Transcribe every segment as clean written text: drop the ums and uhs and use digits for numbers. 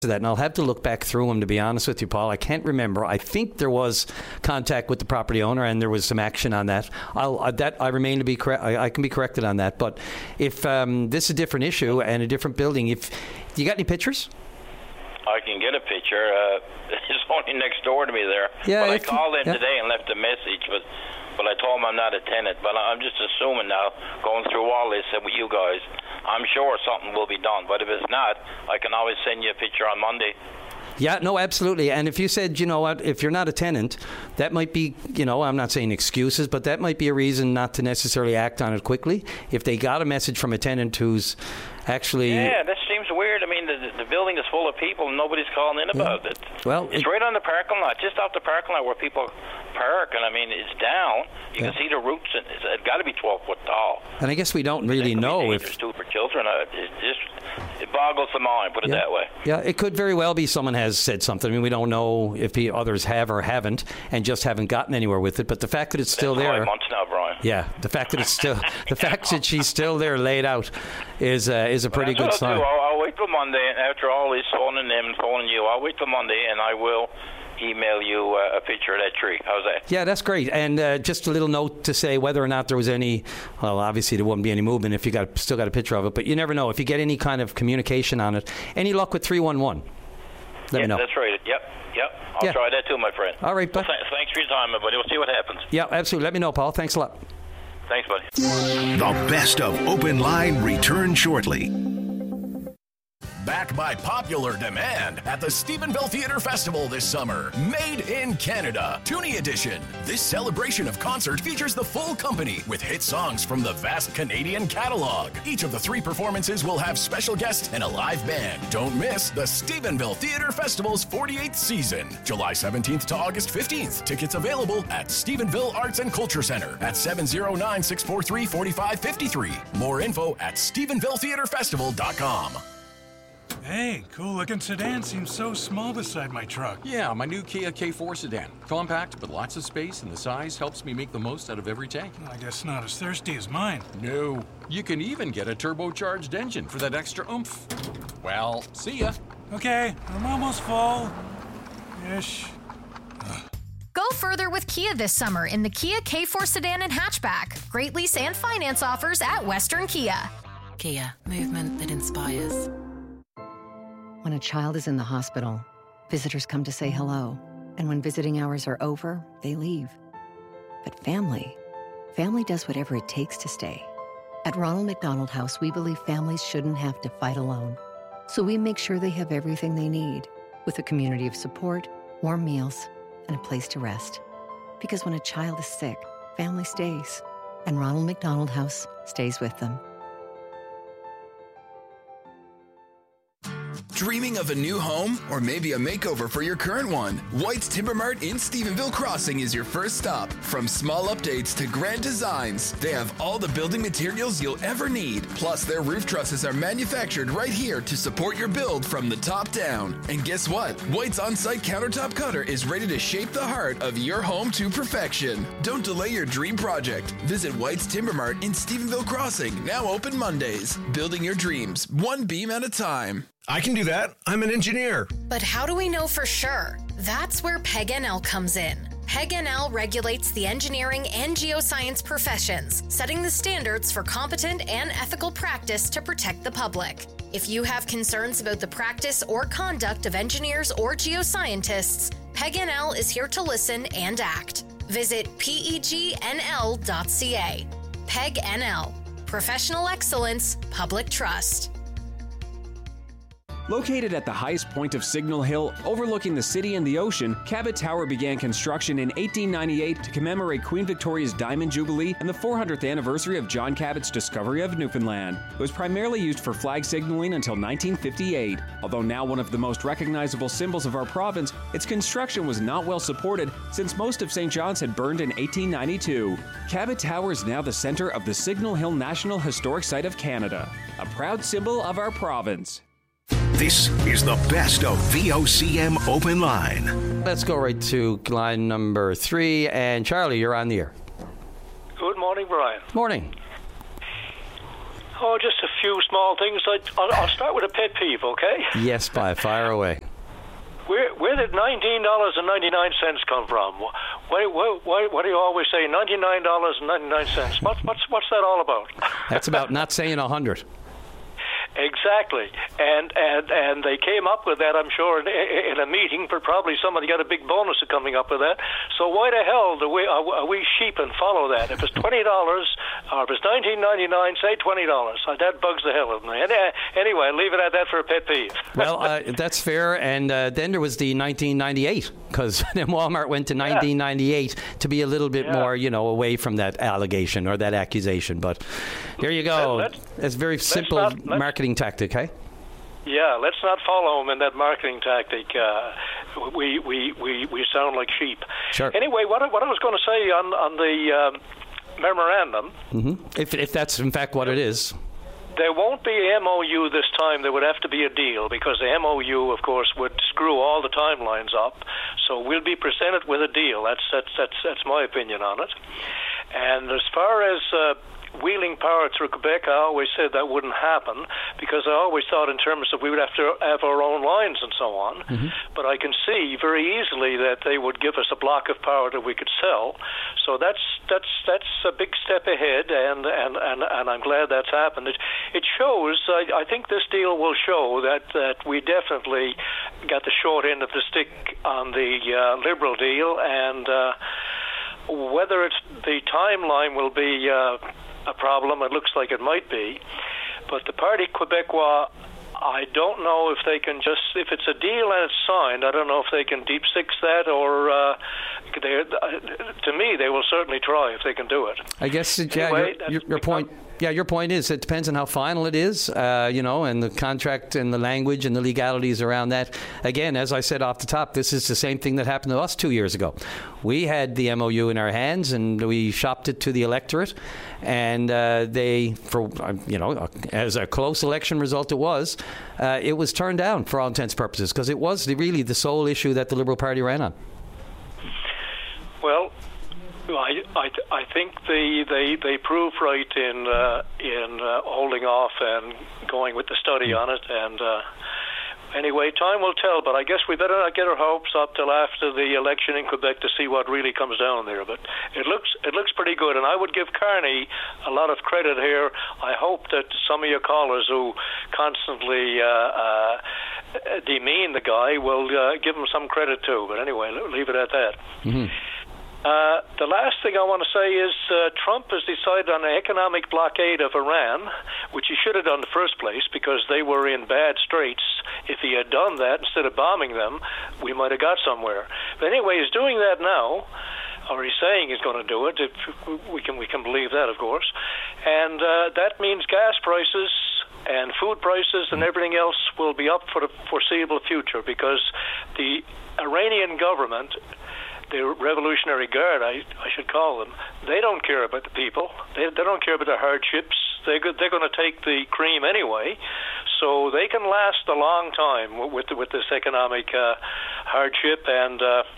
to that, and I'll have to look back through them, to be honest with you, Paul. I can't remember. I think there was contact with the property owner and there was some action on that. I remain to be correct. I can be corrected on that. But if this is a different issue and a different building, if you got any pictures? I can get a picture. It's only next door to me there. Yeah, I called in today and left a message, but I told him I'm not a tenant. But I'm just assuming now, going through all this with you guys, I'm sure something will be done. But if it's not, I can always send you a picture on Monday. Yeah, no, absolutely. And if you said, you know what, if you're not a tenant, that might be, you know, I'm not saying excuses, but that might be a reason not to necessarily act on it quickly. If they got a message from a tenant who's actually... Yeah, that seems weird. I mean, the building is full of people and nobody's calling in about it. Well, it's right on the parking lot, just off the parking lot where people park, and I mean, it's down. You can see the roots, and it's got to be 12 foot tall. And I guess we don't really know if... It's too for children. It boggles the mind, put it that way. Yeah, it could very well be someone has said something. I mean, we don't know if others have or haven't, and just haven't gotten anywhere with it. But the fact that it's still there... 5 months now, Brian. Yeah, the fact that it's still... the fact that she's still there laid out is a pretty good sign. I'll wait till Monday, and after all this phoning them and phoning you, I'll wait till Monday, and I will email you a picture of that tree. How's that? Yeah, that's great. And just a little note to say whether or not there was any, well, obviously there wouldn't be any movement if you still got a picture of it, but you never know. If you get any kind of communication on it, any luck with 311? Let me know. That's right. Yep. I'll try that too, my friend. All right, bud. Well, thanks for your time, buddy. We'll see what happens. Yeah, absolutely. Let me know, Paul. Thanks a lot. Thanks, buddy. The best of Open Line returns shortly. Back by popular demand at the Stephenville Theatre Festival this summer. Made in Canada, Toonie Edition. This celebration of concert features the full company with hit songs from the vast Canadian catalog. Each of the 3 performances will have special guests and a live band. Don't miss the Stephenville Theatre Festival's 48th season, July 17th to August 15th. Tickets available at Stephenville Arts and Culture Center at 709-643-4553. More info at StephenvilleTheatreFestival.com. Hey, cool-looking sedan seems so small beside my truck. Yeah, my new Kia K4 sedan. Compact, but lots of space, and the size helps me make the most out of every tank. I guess not as thirsty as mine. No. You can even get a turbocharged engine for that extra oomph. Well, see ya. Okay, I'm almost full. Ish. Go further with Kia this summer in the Kia K4 sedan and hatchback. Great lease and finance offers at Western Kia. Kia, movement that inspires. When a child is in the hospital, visitors come to say hello. And when visiting hours are over, they leave. But family does whatever it takes to stay. At Ronald McDonald House, we believe families shouldn't have to fight alone. So we make sure they have everything they need, with a community of support, warm meals, and a place to rest. Because when a child is sick, family stays. And Ronald McDonald House stays with them. Dreaming of a new home or maybe a makeover for your current one? White's Timber Mart in Stephenville Crossing is your first stop. From small updates to grand designs, they have all the building materials you'll ever need. Plus, their roof trusses are manufactured right here to support your build from the top down. And guess what? White's on-site countertop cutter is ready to shape the heart of your home to perfection. Don't delay your dream project. Visit White's Timber Mart in Stephenville Crossing, now open Mondays. Building your dreams, one beam at a time. I can do that. I'm an engineer. But how do we know for sure? That's where PEG-NL comes in. PEG-NL regulates the engineering and geoscience professions, setting the standards for competent and ethical practice to protect the public. If you have concerns about the practice or conduct of engineers or geoscientists, PEG-NL is here to listen and act. Visit pegnl.ca. PEG-NL. Professional excellence, public trust. Located at the highest point of Signal Hill, overlooking the city and the ocean, Cabot Tower began construction in 1898 to commemorate Queen Victoria's Diamond Jubilee and the 400th anniversary of John Cabot's discovery of Newfoundland. It was primarily used for flag signaling until 1958. Although now one of the most recognizable symbols of our province, its construction was not well supported since most of St. John's had burned in 1892. Cabot Tower is now the center of the Signal Hill National Historic Site of Canada, a proud symbol of our province. This is the best of VOCM Open Line. Let's go right to line number 3. And Charlie, you're on the air. Good morning, Brian. Morning. Oh, just a few small things. I'll start with a pet peeve, okay? Yes, fire away. Where did $19.99 come from? Why do you always say $99.99? What's that all about? That's about not saying 100. Exactly, and they came up with that, I'm sure, in a meeting. But probably somebody got a big bonus of coming up with that. So why the hell are we sheep and follow that? If it's $20 or if it's $19.99, say $20. That bugs the hell out of me. Anyway, leave it at that for a pet peeve. Well, that's fair. And then there was the 1998, because then Walmart went to 1998 to be a little bit more, away from that allegation or that accusation. But here you go. It's very simple marketing tactic, hey? Yeah, let's not follow them in that marketing tactic. We sound like sheep. Sure. Anyway, what I was going to say on the memorandum, if that's in fact what it is, there won't be a MOU this time. There would have to be a deal, because the MOU, of course, would screw all the timelines up. So we'll be presented with a deal. That's my opinion on it. And as far as wheeling power through Quebec, I always said that wouldn't happen, because I always thought in terms of we would have to have our own lines and so on. But I can see very easily that they would give us a block of power that we could sell. So that's a big step ahead, and I'm glad that's happened. It shows. I think this deal will show that we definitely got the short end of the stick on the Liberal deal, and whether the timeline will be a problem, it looks like it might be. But the Parti Québécois, I don't know if they can if it's a deal and it's signed, I don't know if they can deep six that, or to me, they will certainly try if they can do it. I guess, anyway, your point. Yeah, your point is it depends on how final it is, and the contract and the language and the legalities around that. Again, as I said off the top, this is the same thing that happened to us 2 years ago. We had the MOU in our hands and we shopped it to the electorate, and as a close election result it was turned down for all intents and purposes, because it was really the sole issue that the Liberal Party ran on. Well, I think they proved right in holding off and going with the study on it. And anyway, time will tell. But I guess we better not get our hopes up till after the election in Quebec to see what really comes down there. But it looks pretty good, and I would give Carney a lot of credit here. I hope that some of your callers who constantly demean the guy will give him some credit too. But anyway, leave it at that. The last thing I want to say is Trump has decided on an economic blockade of Iran, which he should have done in the first place, because they were in bad straits. If he had done that instead of bombing them, we might have got somewhere. But anyway, he's doing that now, or he's saying he's going to do it. If we can believe that, of course. And that means gas prices and food prices and everything else will be up for the foreseeable future, because the Iranian government, the Revolutionary Guard, I should call them, they don't care about the people. They don't care about the hardships. They're going to take the cream anyway, so they can last a long time with this economic hardship, and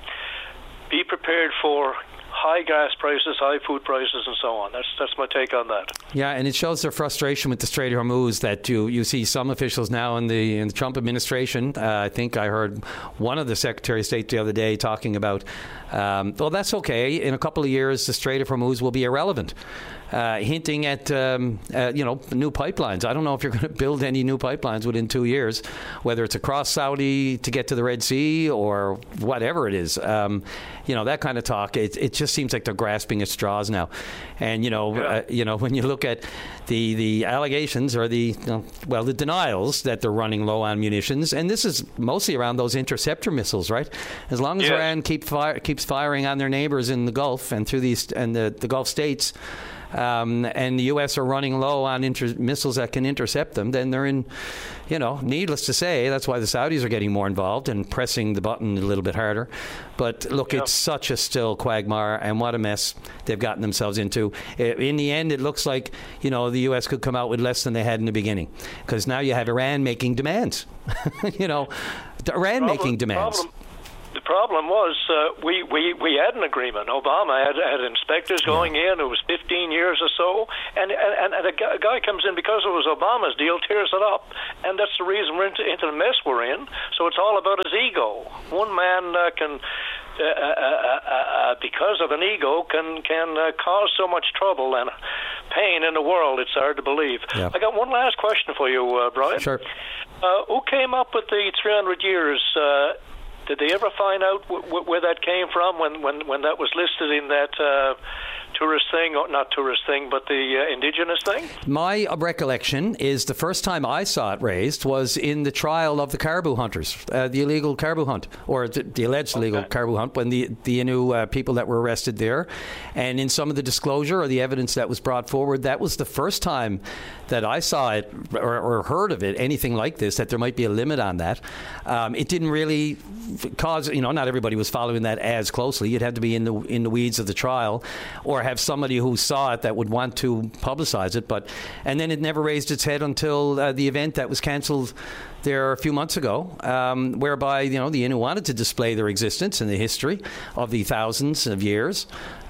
be prepared for high gas prices, high food prices, and so on. That's my take on that. Yeah, and it shows their frustration with the Strait of Hormuz that you see some officials now in the Trump administration. I think I heard one of the Secretary of State the other day talking about, well, that's okay. In a couple of years, the Strait of Hormuz will be irrelevant. Hinting at new pipelines. I don't know if you're going to build any new pipelines within 2 years, whether it's across Saudi to get to the Red Sea or whatever it is. That kind of talk. It just seems like they're grasping at straws now. And when you look at the allegations or the denials that they're running low on munitions, and this is mostly around those interceptor missiles, right? As long as Iran keeps firing on their neighbors in the Gulf and through the Gulf states. And the U.S. are running low on missiles that can intercept them, then they're in, needless to say, that's why the Saudis are getting more involved and pressing the button a little bit harder. But look, it's such a still quagmire, and what a mess they've gotten themselves into. In the end, it looks like, the U.S. could come out with less than they had in the beginning, because now you have Iran making demands. The problem was we had an agreement. Obama had inspectors going in. It was 15 years or so, and a guy comes in because it was Obama's deal, tears it up, and that's the reason we're into the mess we're in. So it's all about his ego. One man can. Because of an ego, can cause so much trouble and pain in the world. It's hard to believe. Yeah. I got one last question for you, Brian. Sure. Who came up with the 300 years? Did they ever find out where that came from when that was listed in that tourist thing, or not tourist thing, but the indigenous thing? My recollection is the first time I saw it raised was in the trial of the caribou hunters, the illegal caribou hunt, or the alleged illegal caribou hunt, when the Innu people that were arrested there. And in some of the disclosure or the evidence that was brought forward, that was the first time that I saw it or heard of it, anything like this, that there might be a limit on that. It didn't really cause, not everybody was following that as closely. You'd have to be in the weeds of the trial, or have somebody who saw it that would want to publicize it. And then it never raised its head until the event that was cancelled there a few months ago, whereby the Innu wanted to display their existence and the history of the thousands of years,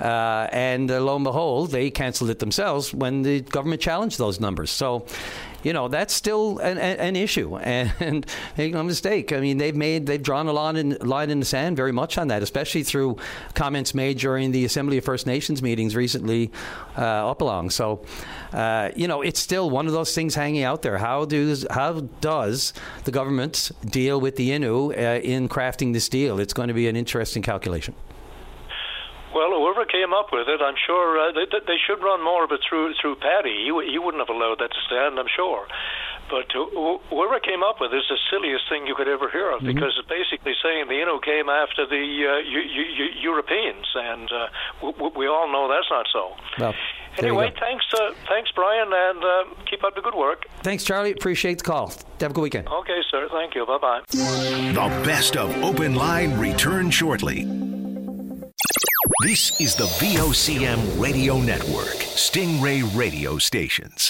and lo and behold, they cancelled it themselves when the government challenged those numbers. So, that's still an issue, and make no mistake. I mean, they've drawn a line in the sand very much on that, especially through comments made during the Assembly of First Nations meetings recently up along. So, it's still one of those things hanging out there. How does the government deal with the Innu in crafting this deal? It's going to be an interesting calculation. Well, whoever came up with it, I'm sure they should run more of it through Paddy. He wouldn't have allowed that to stand, I'm sure. But whoever came up with it is the silliest thing you could ever hear of, because it's basically saying the Innu came after the Europeans, and we all know that's not so. Well, anyway, thanks, Brian, and keep up the good work. Thanks, Charlie. Appreciate the call. Have a good weekend. Okay, sir. Thank you. Bye-bye. The best of Open Line returns shortly. This is the VOCM Radio Network, Stingray radio stations.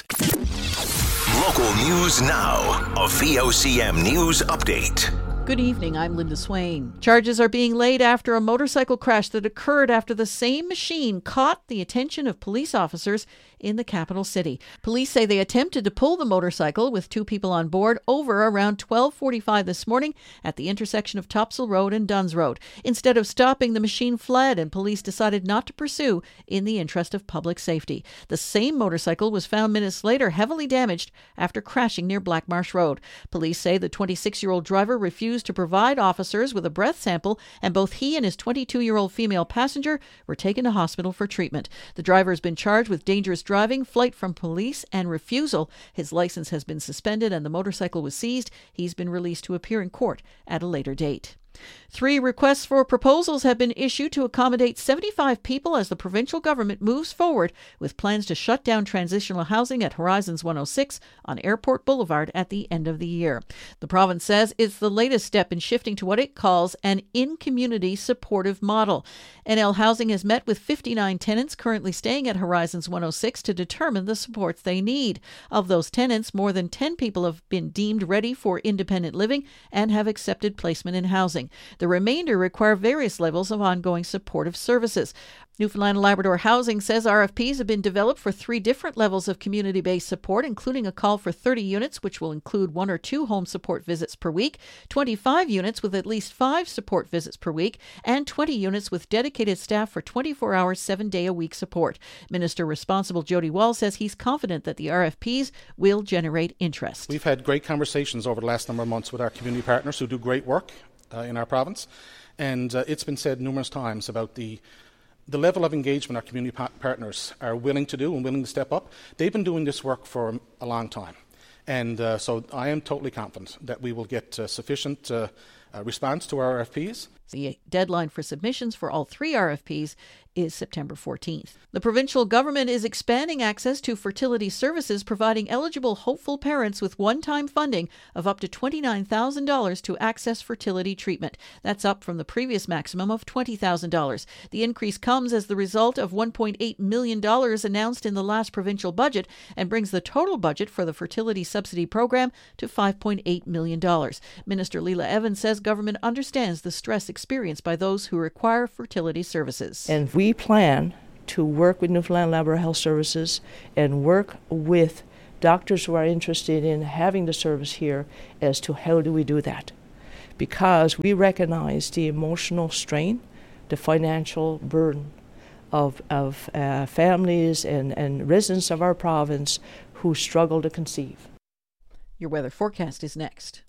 Local news now, a VOCM news update. Good evening, I'm Linda Swain. Charges are being laid after a motorcycle crash that occurred after the same machine caught the attention of police officers in the capital city. Police say they attempted to pull the motorcycle with two people on board over around 12:45 this morning at the intersection of Topsail Road and Duns Road. Instead of stopping, the machine fled, and police decided not to pursue in the interest of public safety. The same motorcycle was found minutes later heavily damaged after crashing near Blackmarsh Road. Police say the 26-year-old driver refused to provide officers with a breath sample, and both he and his 22-year-old female passenger were taken to hospital for treatment. The driver has been charged with dangerous driving, flight from police, and refusal. His license has been suspended and the motorcycle was seized. He's been released to appear in court at a later date. 3 requests for proposals have been issued to accommodate 75 people as the provincial government moves forward with plans to shut down transitional housing at Horizons 106 on Airport Boulevard at the end of the year. The province says it's the latest step in shifting to what it calls an in-community supportive model. NL Housing has met with 59 tenants currently staying at Horizons 106 to determine the supports they need. Of those tenants, more than 10 people have been deemed ready for independent living and have accepted placement in housing. The remainder require various levels of ongoing supportive services. Newfoundland and Labrador Housing says RFPs have been developed for 3 different levels of community-based support, including a call for 30 units, which will include 1 or 2 home support visits per week, 25 units with at least 5 support visits per week, and 20 units with dedicated staff for 24 hours, 7-day-a-week support. Minister responsible Jody Wall says he's confident that the RFPs will generate interest. We've had great conversations over the last number of months with our community partners who do great work in our province, and it's been said numerous times about the level of engagement our community partners are willing to do and willing to step up. They've been doing this work for a long time, and so I am totally confident that we will get sufficient response to our RFPs. The deadline for submissions for all 3 RFPs is September 14th. The provincial government is expanding access to fertility services, providing eligible hopeful parents with one-time funding of up to $29,000 to access fertility treatment. That's up from the previous maximum of $20,000. The increase comes as the result of $1.8 million announced in the last provincial budget and brings the total budget for the fertility subsidy program to $5.8 million. Minister Leela Evans says government understands the stress experienced by those who require fertility services. And we plan to work with Newfoundland Labrador Health Services and work with doctors who are interested in having the service here as to how do we do that. Because we recognize the emotional strain, the financial burden of families and residents of our province who struggle to conceive. Your weather forecast is next.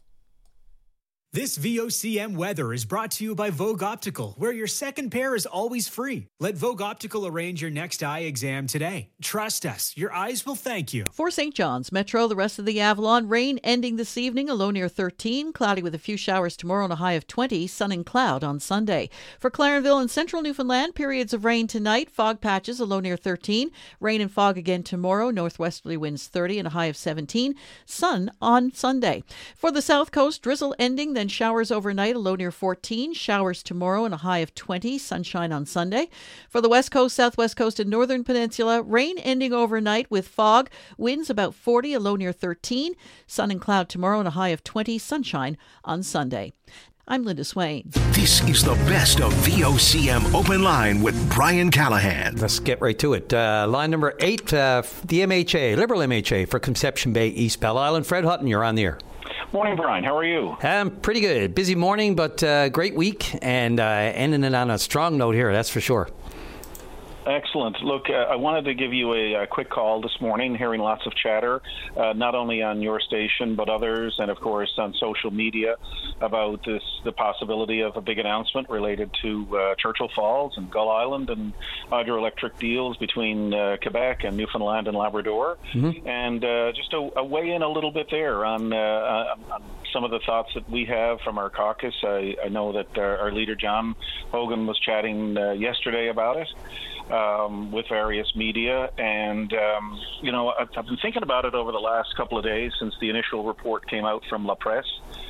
This VOCM weather is brought to you by Vogue Optical, where your second pair is always free. Let Vogue Optical arrange your next eye exam today. Trust us, your eyes will thank you. For St. John's Metro, the rest of the Avalon, rain ending this evening, a low near 13, cloudy with a few showers tomorrow and a high of 20, sun and cloud on Sunday. For Clarenville and central Newfoundland, periods of rain tonight, fog patches, a low near 13, rain and fog again tomorrow, northwesterly winds 30 and a high of 17, sun on Sunday. For the South Coast, drizzle ending, then showers overnight, a low near 14, showers tomorrow and a high of 20, sunshine on Sunday. For the West Coast, Southwest Coast and Northern Peninsula, rain ending overnight with fog, winds about 40, a low near 13, sun and cloud tomorrow and a high of 20, sunshine on Sunday. I'm Linda Swain. This is the best of VOCM Open Line with Brian Callahan. Let's get right to it. Line number 8, the MHA, Liberal MHA for Conception Bay, East Bell Island. Fred Hutton, you're on the air. Morning, Brian. How are you? Pretty good. Busy morning, but great week, and ending it on a strong note here, that's for sure. Excellent. Look, I wanted to give you a quick call this morning, hearing lots of chatter, not only on your station, but others, and of course on social media about the possibility of a big announcement related to Churchill Falls and Gull Island and hydroelectric deals between Quebec and Newfoundland and Labrador. Mm-hmm. And just a weigh in a little bit there on some of the thoughts that we have from our caucus. I know that our leader, John Hogan, was chatting yesterday about it. With various media, and I've been thinking about it over the last couple of days since the initial report came out from La Presse,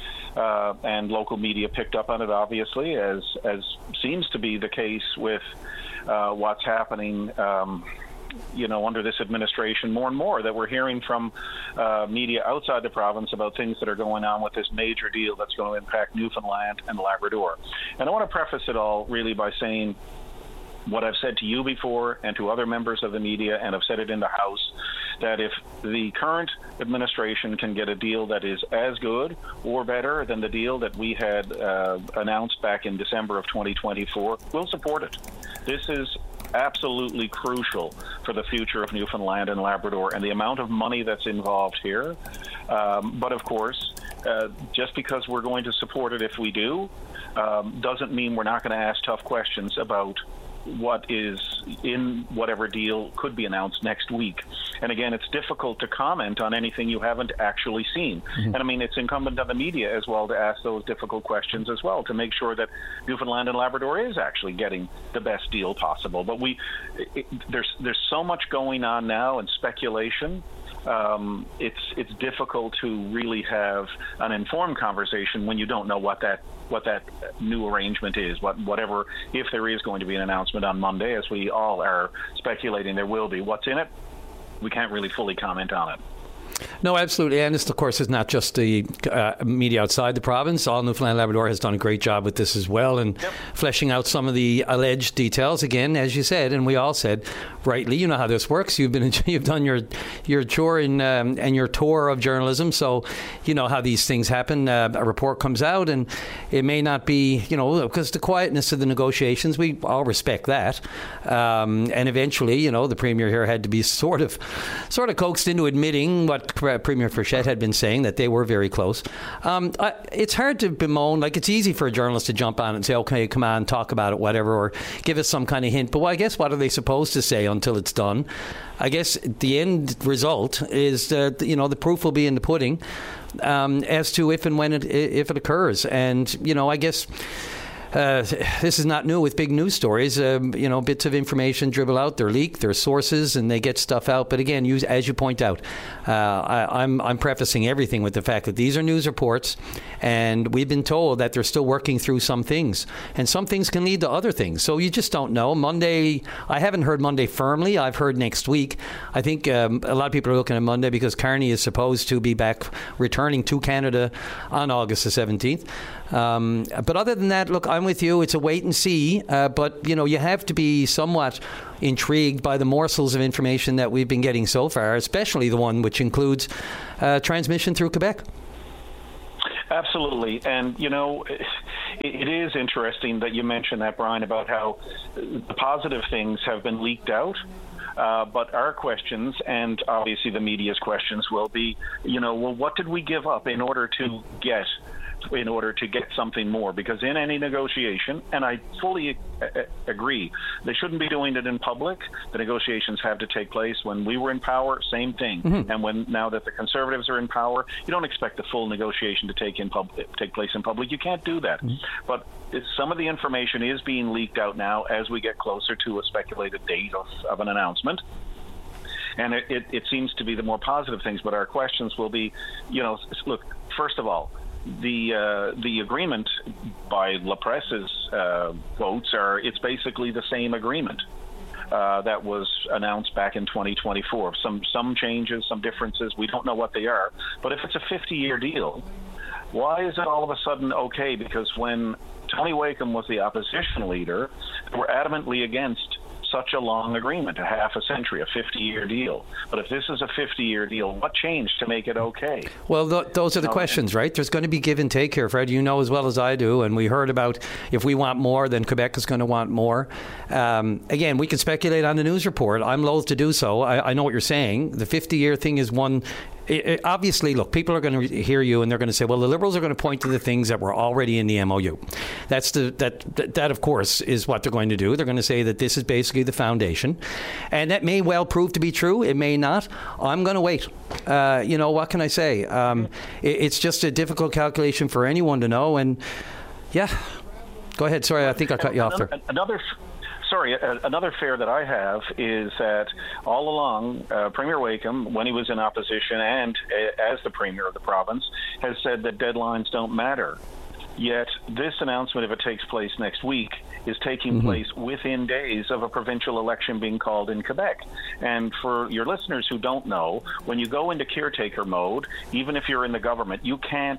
and local media picked up on it, obviously, as seems to be the case with what's happening under this administration more and more, that we're hearing from media outside the province about things that are going on with this major deal that's going to impact Newfoundland and Labrador. And I want to preface it all really by saying what I've said to you before and to other members of the media, and I've said it in the House, that if the current administration can get a deal that is as good or better than the deal that we had announced back in December of 2024, we'll support it. This is absolutely crucial for the future of Newfoundland and Labrador and the amount of money that's involved here. But of course, just because we're going to support it if we do, doesn't mean we're not going to ask tough questions about what is in whatever deal could be announced next week. And again, it's difficult to comment on anything you haven't actually seen. Mm-hmm. And I mean, it's incumbent on the media as well to ask those difficult questions as well, to make sure that Newfoundland and Labrador is actually getting the best deal possible. But there's so much going on now and speculation. It's difficult to really have an informed conversation when you don't know what that new arrangement is, whatever, if there is going to be an announcement on Monday, as we all are speculating there will be. What's in it? We can't really fully comment on it. No, absolutely. And this, of course, is not just the media outside the province. All Newfoundland Labrador has done a great job with this as well, and fleshing out some of the alleged details. Again, as you said, and we all said, rightly, you know how this works. You've done your chore and your tour of journalism, so you know how these things happen. A report comes out, and it may not be, because the quietness of the negotiations, we all respect that. And eventually, the Premier here had to be sort of coaxed into admitting what Premier Frechette had been saying, that they were very close. It's hard to bemoan. Like, it's easy for a journalist to jump on and say, okay, come on, talk about it, whatever, or give us some kind of hint. But I guess what are they supposed to say until it's done? I guess the end result is, the proof will be in the pudding as to if and when if it occurs. And, I guess this is not new with big news stories. Bits of information dribble out, they're leaked, they're sources, and they get stuff out. But again, as you point out, I'm prefacing everything with the fact that these are news reports, and we've been told that they're still working through some things, and some things can lead to other things. So you just don't know. Monday, I haven't heard Monday firmly. I've heard next week. I think a lot of people are looking at Monday because Carney is supposed to be back returning to Canada on August the 17th. But other than that, look, I'm with you. It's a wait and see. But, you have to be somewhat intrigued by the morsels of information that we've been getting so far, especially the one which includes transmission through Quebec. Absolutely. And, it is interesting that you mentioned that, Brian, about how the positive things have been leaked out. But our questions, and obviously the media's questions, will be, what did we give up in order to get something more? Because in any negotiation, and I fully agree, they shouldn't be doing it in public. The negotiations have to take place when we were in power, same thing. Mm-hmm. And now that the Conservatives are in power, you don't expect the full negotiation to take place in public. You can't do that. Mm-hmm. But some of the information is being leaked out now as we get closer to a speculated date of an announcement. And it seems to be the more positive things. But our questions will be, look, first of all, the agreement by La Presse's quotes it's basically the same agreement that was announced back in 2024. Some changes, some differences. We don't know what they are. But if it's a 50-year deal, why is it all of a sudden okay? Because when Tony Wakeham was the opposition leader, they were adamantly against such a long agreement, a half a century, a 50-year deal. But if this is a 50-year deal, what changed to make it okay? Well, those are the questions, right? There's going to be give and take here, Fred. You know as well as I do, and we heard about if we want more, then Quebec is going to want more. Again, we can speculate on the news report. I'm loath to do so. I know what you're saying. The 50-year thing is one. Obviously, look, people are going to hear you and they're going to say, well, the Liberals are going to point to the things that were already in the MOU. That of course, is what they're going to do. They're going to say that this is basically the foundation. And that may well prove to be true. It may not. I'm going to wait. What can I say? It's just a difficult calculation for anyone to know. And, yeah, go ahead. Sorry, I think I cut you off there. Another fear that I have is that all along, Premier Wakeham, when he was in opposition and as the Premier of the province, has said that deadlines don't matter. Yet this announcement, if it takes place next week, is taking place within days of a provincial election being called in Quebec. And for your listeners who don't know, when you go into caretaker mode, even if you're in the government, you can't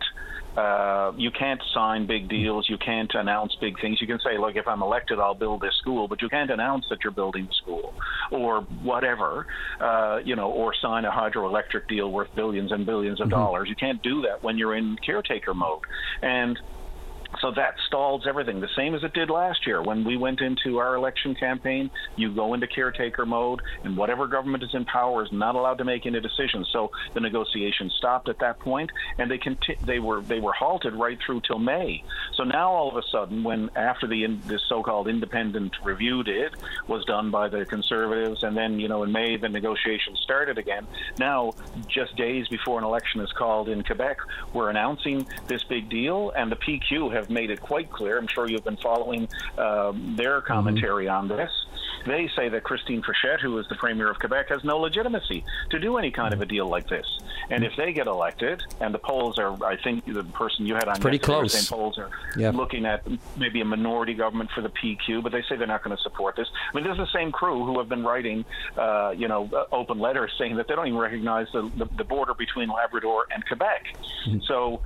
sign big deals. You can't announce big things. You can say, look, if I'm elected, I'll build this school, but you can't announce that you're building the school or whatever, or sign a hydroelectric deal worth billions and billions of dollars. You can't do that when you're in caretaker mode. And so that stalls everything, the same as it did last year. When we went into our election campaign, you go into caretaker mode, and whatever government is in power is not allowed to make any decisions. So the negotiations stopped at that point, and they were halted right through till May. So now all of a sudden, when after this so-called independent review was done by the Conservatives, and then in May the negotiations started again. Now, just days before an election is called in Quebec, we're announcing this big deal, and the PQ have made it quite clear. I'm sure you've been following their commentary on this. They say that Christine Frechette, who is the Premier of Quebec, has no legitimacy to do any kind of a deal like this. And if they get elected, and the polls are, I think the person you had on pretty close. The same polls are looking at maybe a minority government for the PQ, but they say they're not going to support this. I mean, this is the same crew who have been writing, open letters saying that they don't even recognize the border between Labrador and Quebec. So,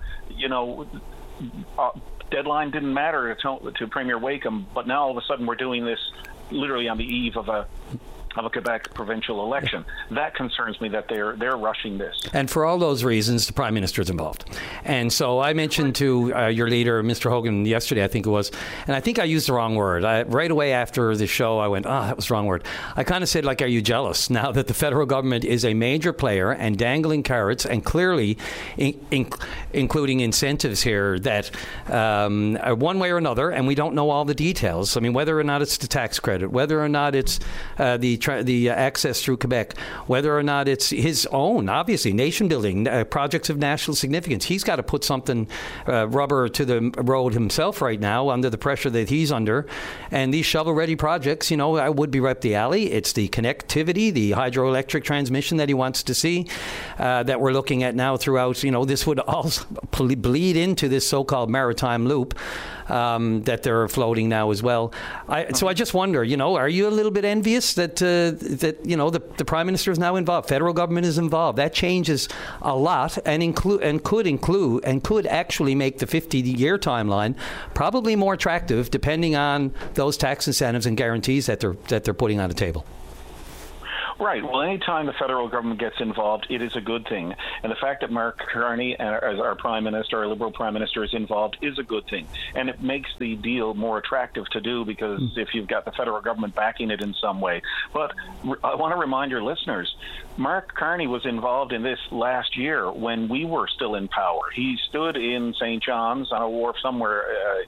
deadline didn't matter to Premier Wakeham, but now all of a sudden we're doing this literally on the eve of a Quebec provincial election. That concerns me that they're rushing this. And for all those reasons, the Prime Minister is involved. And so I mentioned to your leader, Mr. Hogan, yesterday, I think it was, and I think I used the wrong word. Right away after the show, I went, that was the wrong word. I kind of said, are you jealous now that the federal government is a major player and dangling carrots and clearly including incentives here that are one way or another, and we don't know all the details. I mean, whether or not it's the tax credit, whether or not it's the the access through Quebec, whether or not it's his own, obviously, nation-building projects of national significance. He's got to put something rubber to the road himself right now under the pressure that he's under. And these shovel-ready projects, I would be right up the alley. It's the connectivity, the hydroelectric transmission that he wants to see that we're looking at now throughout. This would also bleed into this so-called maritime loop that they're floating now as well. So I just wonder, are you a little bit envious that the Prime Minister is now involved, federal government is involved? That changes a lot and could actually make the 50-year timeline probably more attractive, depending on those tax incentives and guarantees that they're putting on the table. Right. Well, anytime the federal government gets involved, it is a good thing. And the fact that Mark Carney, as our Prime Minister, our Liberal Prime Minister, is involved is a good thing. And it makes the deal more attractive to do because if you've got the federal government backing it in some way. But I want to remind your listeners, Mark Carney was involved in this last year when we were still in power. He stood in St. John's on a wharf somewhere,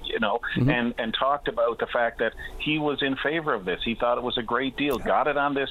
and talked about the fact that he was in favor of this. He thought it was a great deal, got it on this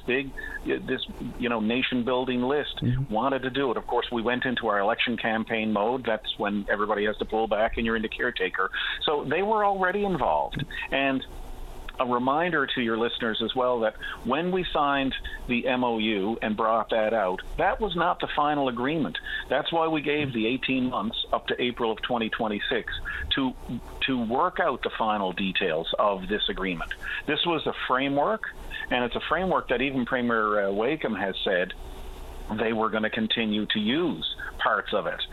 nation-building list, wanted to do it. Of course, we went into our election campaign mode. That's when everybody has to pull back and you're into caretaker. So they were already involved. And a reminder to your listeners as well that when we signed the MOU and brought that out, that was not the final agreement. That's why we gave the 18 months up to April of 2026 to work out the final details of this agreement. This was a framework, and it's a framework that even Premier Wakeham has said they were going to continue to use parts of it.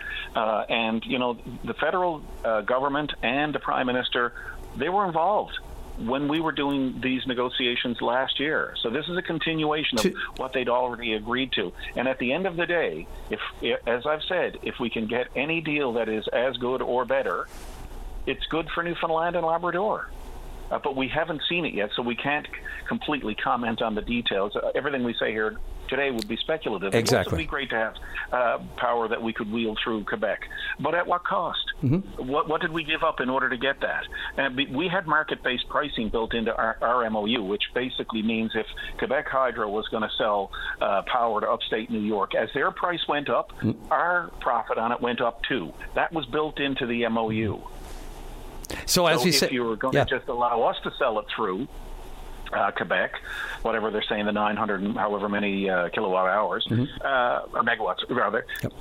The federal government and the Prime Minister, they were involved when we were doing these negotiations last year. So this is a continuation of what they'd already agreed to. And at the end of the day, if, as I've said, if we can get any deal that is as good or better, it's good for Newfoundland and Labrador. But we haven't seen it yet, so we can't completely comment on the details. Everything we say here today would be speculative. Exactly. It would be great to have power that we could wield through Quebec. But at what cost? What did we give up in order to get that? And we had market-based pricing built into our MOU, which basically means if Quebec Hydro was going to sell power to upstate New York, as their price went up, our profit on it went up too. That was built into the MOU. So as you if said, you were going to just allow us to sell it through Quebec, whatever they're saying, the 900 and however many kilowatt hours, or megawatts rather,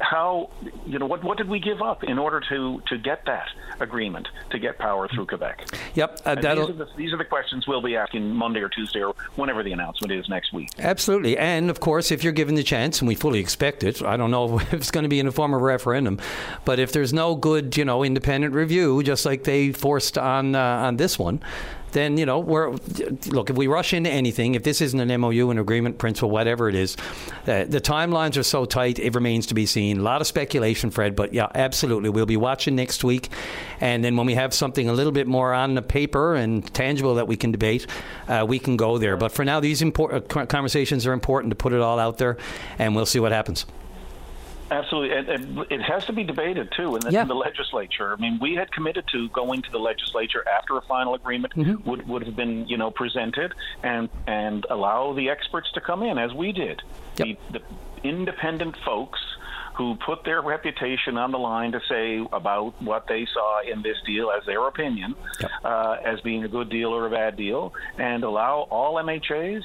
what did we give up in order to get that agreement to get power through Quebec? Yep. These are the questions we'll be asking Monday or Tuesday or whenever the announcement is next week. Absolutely. And of course, if you're given the chance, and we fully expect it, I don't know if it's going to be in the form of a referendum, but if there's no good, independent review, just like they forced on this one, then, look, if we rush into anything, if this isn't an MOU, an agreement, principle, whatever it is, the timelines are so tight, it remains to be seen. A lot of speculation, Fred, but yeah, absolutely. We'll be watching next week. And then when we have something a little bit more on the paper and tangible that we can debate, we can go there. But for now, these conversations are important to put it all out there, and we'll see what happens. Absolutely. And it has to be debated, too, in the legislature. I mean, we had committed to going to the legislature after a final agreement would have been, presented and allow the experts to come in, as we did. Yep. The independent folks who put their reputation on the line to say about what they saw in this deal as their opinion, as being a good deal or a bad deal, and allow all MHAs,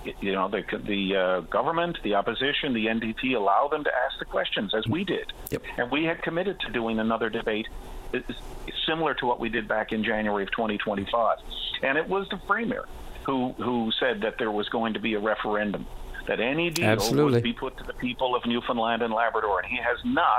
the government, the opposition, the NDP, allow them to ask the questions, as we did. Yep. And we had committed to doing another debate similar to what we did back in January of 2025. And it was the Premier who said that there was going to be a referendum, that any deal would be put to the people of Newfoundland and Labrador. And he has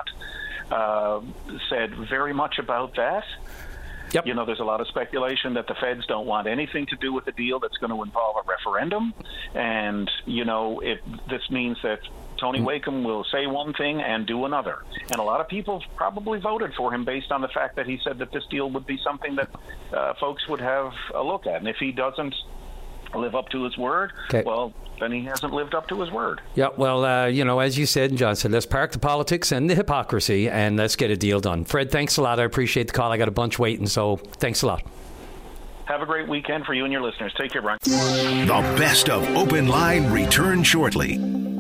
not said very much about that. Yep. There's a lot of speculation that the feds don't want anything to do with a deal that's going to involve a referendum. And, this means that Tony Wakeham will say one thing and do another. And a lot of people probably voted for him based on the fact that he said that this deal would be something that folks would have a look at. And if he doesn't live up to his word, well, then he hasn't lived up to his word. Yeah, well, as you said, and John said, let's park the politics and the hypocrisy and let's get a deal done. Fred, thanks a lot. I appreciate the call. I got a bunch waiting, so thanks a lot. Have a great weekend for you and your listeners. Take care, Brian. The best of Open Line returns shortly.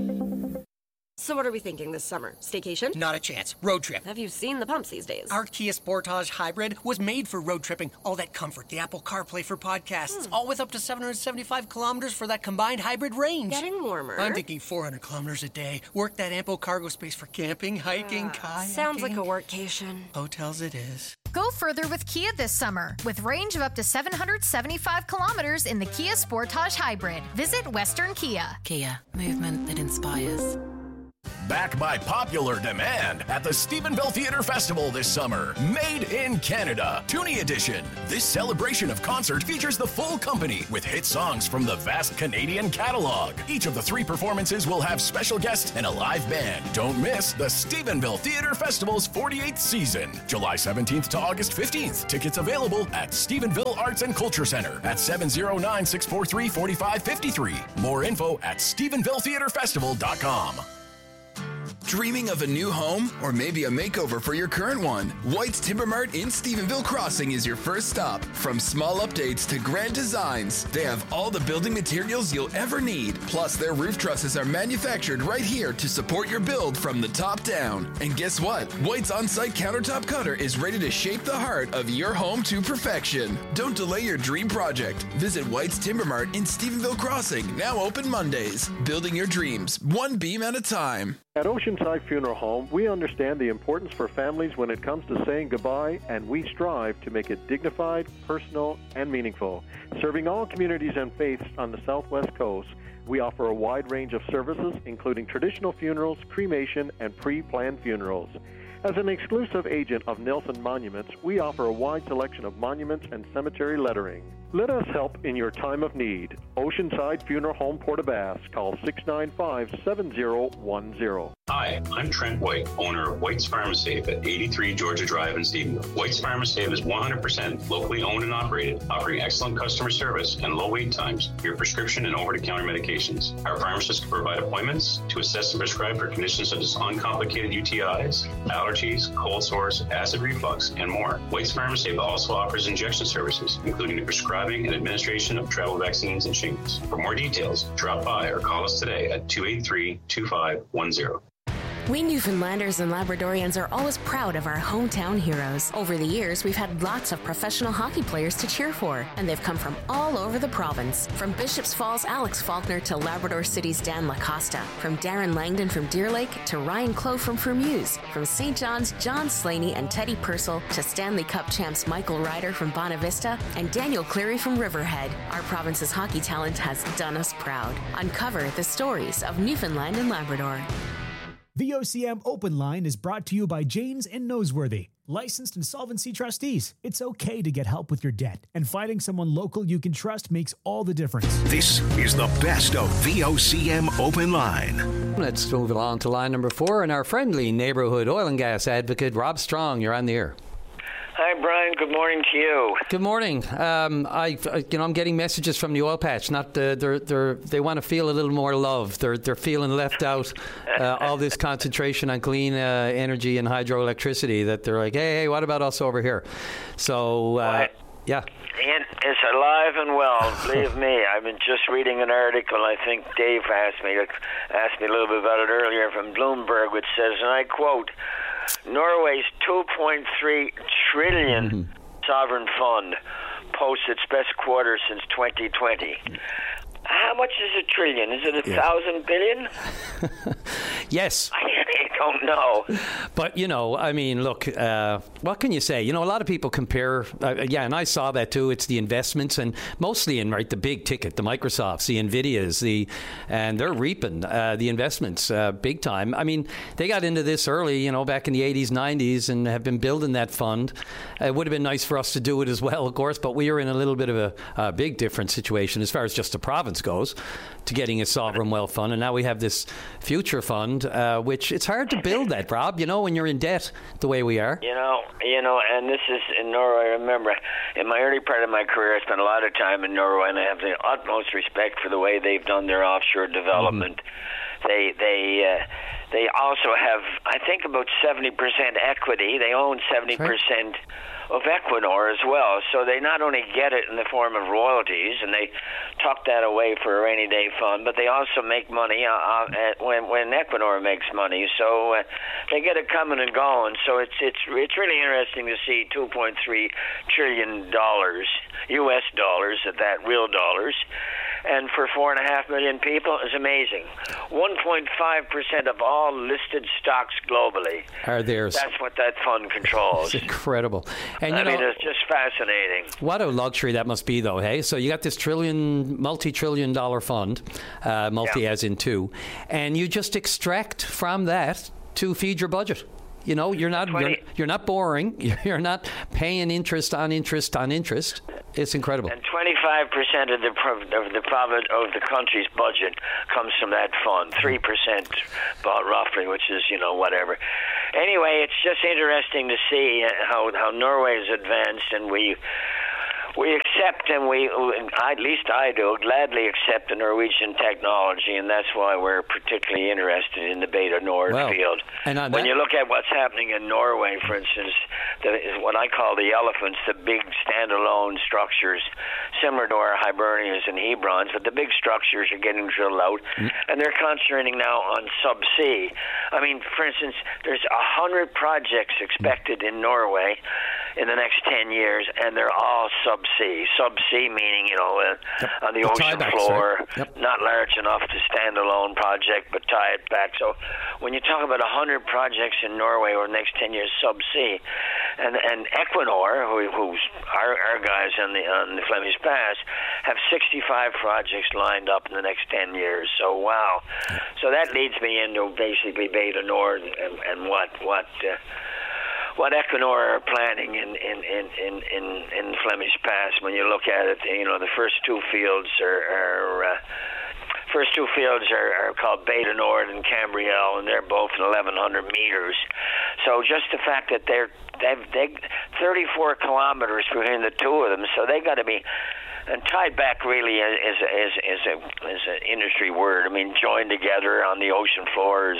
So what are we thinking this summer? Staycation? Not a chance. Road trip. Have you seen the pumps these days? Our Kia Sportage Hybrid was made for road tripping. All that comfort, the Apple CarPlay for podcasts, all with up to 775 kilometers for that combined hybrid range. Getting warmer. I'm thinking 400 kilometers a day. Work that ample cargo space for camping, hiking, kayaking. Sounds like a workcation. Hotels it is. Go further with Kia this summer with range of up to 775 kilometers in the Kia Sportage Hybrid. Visit Western Kia. Kia, movement that inspires. Back by popular demand at the Stephenville Theatre Festival this summer. Made in Canada, Toonie Edition. This celebration of concert features the full company with hit songs from the vast Canadian catalog. Each of the 3 performances will have special guests and a live band. Don't miss the Stephenville Theatre Festival's 48th season, July 17th to August 15th. Tickets available at Stephenville Arts and Culture Center at 709-643-4553. More info at StephenvilleTheatreFestival.com. Dreaming of a new home or maybe a makeover for your current one? White's Timber Mart in Stephenville Crossing is your first stop. From small updates to grand designs, they have all the building materials you'll ever need. Plus, their roof trusses are manufactured right here to support your build from the top down. And guess what? White's on-site countertop cutter is ready to shape the heart of your home to perfection. Don't delay your dream project. Visit White's Timber Mart in Stephenville Crossing, now open Mondays. Building your dreams, one beam at a time. At Oceanside Funeral Home, we understand the importance for families when it comes to saying goodbye, and we strive to make it dignified, personal, and meaningful. Serving all communities and faiths on the Southwest Coast, we offer a wide range of services, including traditional funerals, cremation, and pre-planned funerals. As an exclusive agent of Nelson Monuments, we offer a wide selection of monuments and cemetery lettering. Let us help in your time of need. Oceanside Funeral Home, Port Bass. Call 695-7010. Hi, I'm Trent White, owner of White's Pharmasafe at 83 Georgia Drive in Stephenville. White's Pharmasafe is 100% locally owned and operated, offering excellent customer service and low wait times for your prescription and over-the-counter medications. Our pharmacists can provide appointments to assess and prescribe for conditions such as uncomplicated UTIs, allergies, cold sores, acid reflux, and more. White's Pharmasafe also offers injection services, including the prescribing and administration of travel vaccines and shingles. For more details, drop by or call us today at 283-2510. We Newfoundlanders and Labradorians are always proud of our hometown heroes. Over the years, we've had lots of professional hockey players to cheer for, and they've come from all over the province. From Bishops Falls' Alex Faulkner to Labrador City's Dan LaCosta, from Darren Langdon from Deer Lake to Ryan Clough from Fermuse, from St. John's John Slaney and Teddy Purcell to Stanley Cup champs Michael Ryder from Bonavista and Daniel Cleary from Riverhead. Our province's hockey talent has done us proud. Uncover the stories of Newfoundland and Labrador. VOCM Open Line is brought to you by Janes and Noseworthy, licensed insolvency trustees. It's okay to get help with your debt, and finding someone local you can trust makes all the difference. This is the best of VOCM Open Line. Let's move along to line number 4, and our friendly neighborhood oil and gas advocate, Rob Strong. You're on the air. Hi, Brian. Good morning to you. Good morning. I'm getting messages from the oil patch. They want to feel a little more love. They're feeling left out. All this concentration on clean energy and hydroelectricity. That they're like, hey, what about us over here? So, yeah. It's alive and well. Believe me, I've been just reading an article. I think Dave asked me a little bit about it earlier from Bloomberg, which says, and I quote, Norway's 2.3 trillion sovereign fund posts its best quarter since 2020. How much is a trillion? Is it 1,000 billion? Yes. I don't know. But, look, what can you say? A lot of people compare, and I saw that too. It's the investments, and mostly in the big ticket, the Microsofts, the NVIDIAs, and they're reaping the investments big time. I mean, they got into this early, back in the 80s, 90s, and have been building that fund. It would have been nice for us to do it as well, of course, but we are in a little bit of a big different situation as far as just the province goes to getting a sovereign wealth fund, and now we have this future fund, which it's hard to build that, Rob, when you're in debt the way we are. And this is in Norway. I remember in my early part of my career, I spent a lot of time in Norway, and I have the utmost respect for the way they've done their offshore development. They also have, I think, about 70% equity. They own 70% of Equinor as well. So they not only get it in the form of royalties, and they tuck that away for a rainy day fund, but they also make money when Equinor makes money. So they get it coming and going. So it's really interesting to see $2.3 trillion U.S. dollars at that, real dollars. And for 4.5 million people is amazing. 1.5% of all listed stocks globally are theirs. That's what that fund controls. It's incredible. And I mean, it's just fascinating. What a luxury that must be, though, hey? So you got this multi-trillion dollar fund, as in two, and you just extract from that to feed your budget. You know, you're not boring. You're not paying interest on interest on interest. It's incredible. And 25% of the country's budget comes from that fund. 3%, about roughly, which is whatever. Anyway, it's just interesting to see how Norway has advanced, and we accept, and at least I do, gladly accept the Norwegian technology, and that's why we're particularly interested in the Beta Nord field. And when you look at what's happening in Norway, for instance, what I call the elephants, the big standalone structures, similar to our Hibernias and Hebrons, but the big structures are getting drilled out, and they're concentrating now on subsea. I mean, for instance, there's 100 projects expected in Norway in the next 10 years, and they're all subsea. Subsea meaning, on the ocean floor, right? Not large enough to stand alone project, but tie it back. So when you talk about 100 projects in Norway over the next 10 years subsea, and Equinor, who's our guys on the Flemish Pass, have 65 projects lined up in the next 10 years. So wow. So that leads me into basically Beta Nord and what Equinor are planning in Flemish Pass. When you look at it, the first two fields are called Beta Nord and Cambriel, and they're both at 1,100 meters. So just the fact that they've 34 kilometers between the two of them, so they got to be. And tied back really is an industry word. I mean, joined together on the ocean floors.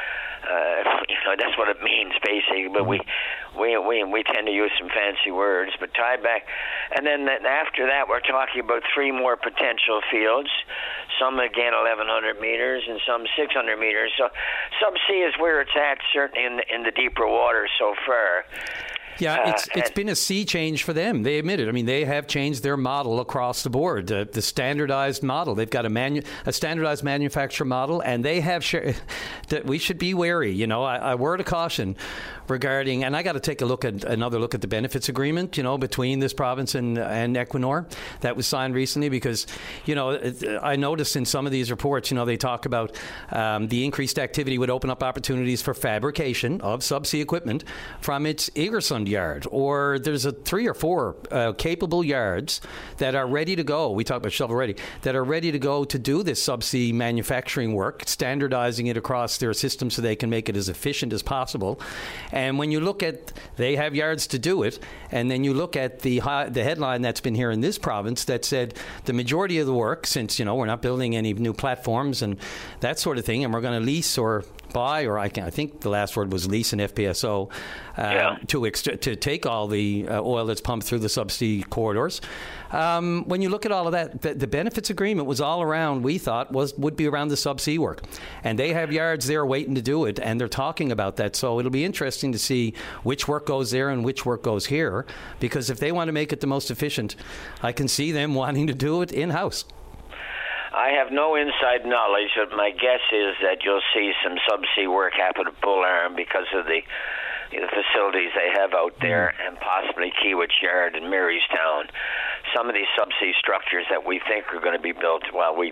That's what it means basically, but we tend to use some fancy words, but tied back. And then after that, we're talking about 3 more potential fields, some again 1,100 meters and some 600 meters. So subsea is where it's at, certainly in the deeper water so far. Yeah, it's been a sea change for them. They admit it. I mean, they have changed their model across the board, the standardized model. They've got a standardized manufacturer model, and they have that we should be wary. A word of caution regarding, and I got to take another look at the benefits agreement, between this province and Equinor that was signed recently, because, I noticed in some of these reports, they talk about the increased activity would open up opportunities for fabrication of subsea equipment from its Egersund yard, or there's 3 or 4 capable yards that are ready to go. We talked about shovel ready, that are ready to go to do this subsea manufacturing work, standardizing it across their system so they can make it as efficient as possible. And when you look at, they have yards to do it, and then you look at the headline that's been here in this province that said the majority of the work, since we're not building any new platforms and that sort of thing, and we're going to lease or buy, or I think the last word was lease an FPSO to take all the oil that's pumped through the subsea corridors. When you look at all of that, the benefits agreement was all around, we thought, would be around the subsea work. And they have yards there waiting to do it, and they're talking about that. So it'll be interesting to see which work goes there and which work goes here, because if they want to make it the most efficient, I can see them wanting to do it in-house. I have no inside knowledge, but my guess is that you'll see some subsea work happen at Bull Arm because of the facilities they have out there, and possibly Kiewit Yard and Marystown. Some of these subsea structures that we think are going to be built,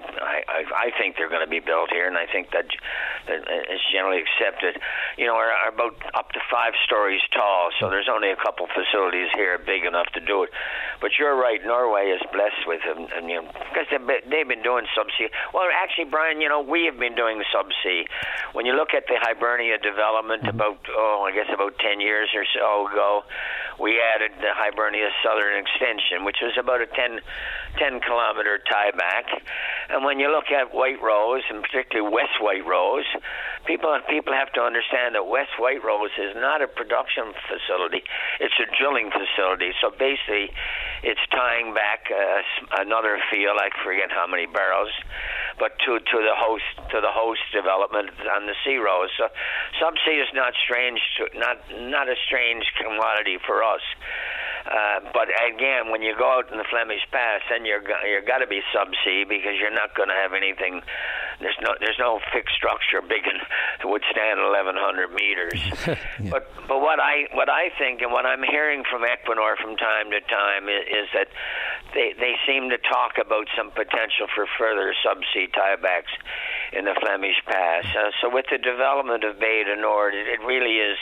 I think they're going to be built here, and I think that it's generally accepted, are about up to 5 stories tall, so there's only a couple facilities here big enough to do it. But you're right, Norway is blessed with them, and because they've been doing subsea. Well, actually, Brian, we have been doing subsea. When you look at the Hibernia development about 10 years or so ago, we added the Hibernia Southern Extension, which was about a 10-kilometer tieback. And when you look at White Rose, and particularly West White Rose, people have to understand that West White Rose is not a production facility; it's a drilling facility. So basically, it's tying back another field, I forget how many barrels, but to the host development on the Sea Rose. So subsea is not a strange commodity for us. But again, when you go out in the Flemish Pass, then you're got to be subsea, because you're not going to have anything. There's no fixed structure big enough to withstand 1,100 meters. Yeah. But what I think, and what I'm hearing from Equinor from time to time is that they seem to talk about some potential for further subsea tiebacks in the Flemish Pass. So with the development of Bay du Nord, it really is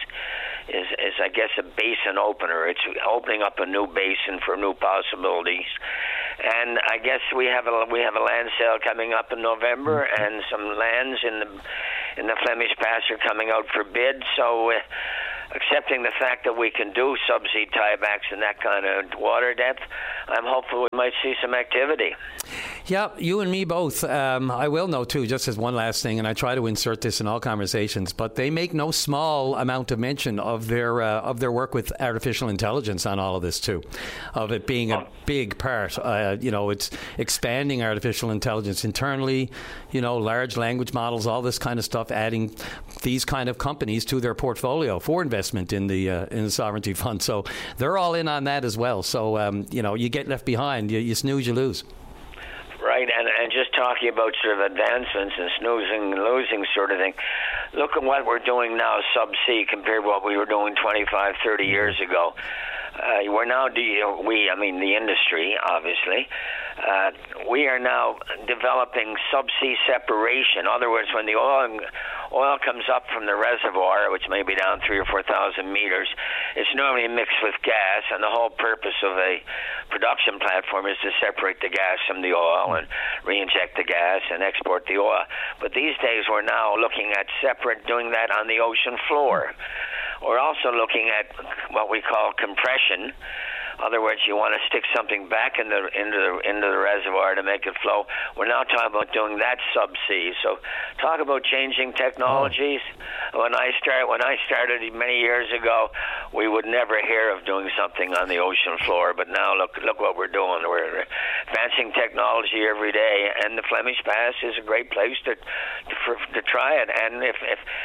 I guess a basin opener. It's opening up a new basin for new possibilities. And I guess we have a land sale coming up in November, and some lands in the Flemish Pass are coming out for bid. So accepting the fact that we can do subsea tiebacks in that kind of water depth, I'm hopeful we might see some activity. Yeah, you and me both. I will know, too, just as one last thing, and I try to insert this in all conversations, but they make no small amount of mention of their work with artificial intelligence on all of this, too, of it being a big part. It's expanding artificial intelligence internally, large language models, all this kind of stuff, adding these kind of companies to their portfolio for investment in the sovereignty fund. So they're all in on that as well. So, you get left behind. You snooze, you lose. Right, and just talking about sort of advancements and snoozing and losing sort of thing, look at what we're doing now subsea compared to what we were doing 25, 30 years ago. We're now, the industry, obviously, we are now developing subsea separation. In other words, when the oil comes up from the reservoir, which may be down 3,000 or 4,000 meters, it's normally mixed with gas, and the whole purpose of a production platform is to separate the gas from the oil and re-inject the gas and export the oil. But these days we're now looking at doing that on the ocean floor. We're also looking at what we call compression. In other words, you want to stick something back into the reservoir to make it flow. We're now talking about doing that subsea. So, talk about changing technologies. When I started many years ago, we would never hear of doing something on the ocean floor. But now look what we're doing. We're advancing technology every day, and the Flemish Pass is a great place to try it. And if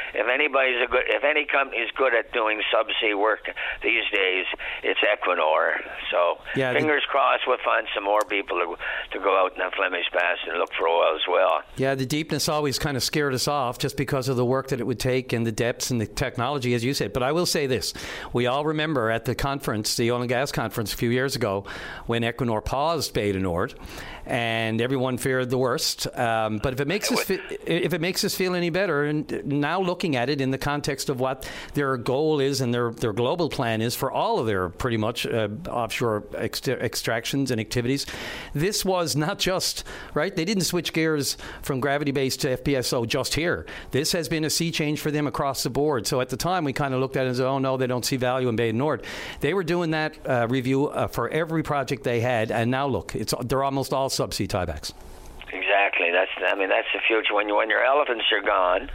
any company is good at doing subsea work these days, it's Equinor. So fingers crossed we'll find some more people to go out in the Flemish Pass and look for oil as well. Yeah, the deepness always kind of scared us off just because of the work that it would take and the depths and the technology, as you said. But I will say this. We all remember at the conference, the oil and gas conference a few years ago, when Equinor paused Bay du Nord, and everyone feared the worst. But if it makes us feel any better, and now looking at it in the context of what their goal is and their global plan is for all of their pretty much offshore extractions and activities, this was not just, right? They didn't switch gears from gravity-based to FPSO just here. This has been a sea change for them across the board. So at the time, we kind of looked at it and said, oh, no, they don't see value in Bay du Nord. They were doing that review for every project they had, and now look, they're almost all subsea tiebacks. Exactly. That's the future. When your elephants are gone,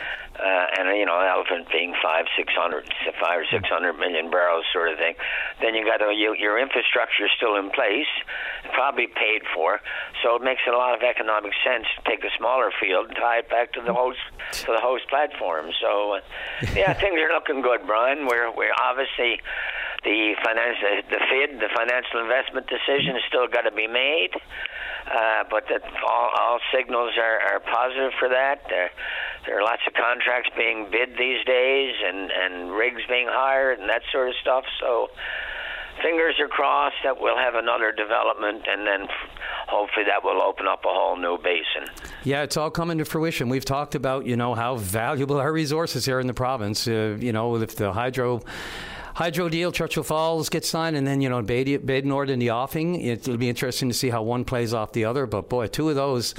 and elephant being 500 or 600 million barrels sort of thing, then your infrastructure is still in place, probably paid for. So it makes a lot of economic sense to take a smaller field and tie it back to the host platform. So things are looking good, Brian. We're obviously. The FID, the financial investment decision, has still got to be made, but all signals are positive for that. There are lots of contracts being bid these days, and rigs being hired, and that sort of stuff. So fingers are crossed that we'll have another development, and then hopefully that will open up a whole new basin. Yeah, it's all coming to fruition. We've talked about, how valuable our resources here in the province. If the hydro deal, Churchill Falls gets signed, and then, Bay du Nord in the offing. It'll be interesting to see how one plays off the other. But boy, two of those